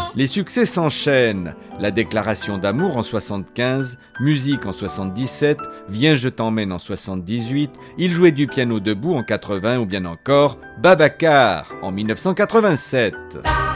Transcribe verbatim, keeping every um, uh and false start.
Les succès s'enchaînent. La déclaration d'amour en soixante-quinze, Musique en soixante-dix-sept, Viens je t'emmène en soixante-dix-huit, Il jouait du piano debout en quatre-vingts ou bien encore Babacar en mille neuf cent quatre-vingt-sept.